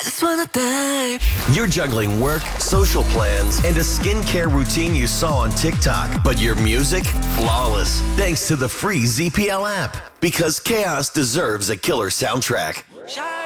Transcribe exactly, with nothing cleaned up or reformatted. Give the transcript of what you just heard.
just wanna dive. You're juggling work, social plans, and a skincare routine you saw on TikTok. But your music? Flawless. Thanks to the free Z P L app. Because chaos deserves a killer soundtrack.